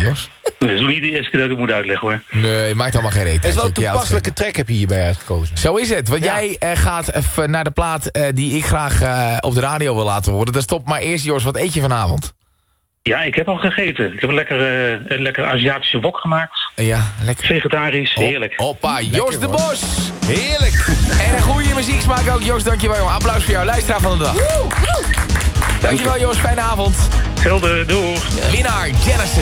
Jos. Dat is niet de eerste keer dat ik het moet uitleggen, hoor. Nee, maakt allemaal geen reet. Het is wel een toepasselijke track heb je hierbij uitgekozen. Zo is het, want jij gaat even naar de plaat die ik graag op de radio wil laten horen. Dat stopt maar eerst, Jos, wat eet je vanavond? Ja, ik heb al gegeten. Ik heb een lekker Aziatische wok gemaakt. Ja, lekker. Vegetarisch, heerlijk. Hoppa, Jos de Bos. Heerlijk. En een goede muzieksmaak ook, Jos. Dankjewel, jongen. Applaus voor jou, luisteraar van de dag. Dankjewel, Jos. Fijne avond. Hetzelfde, doeg. Winnaar, Genesis.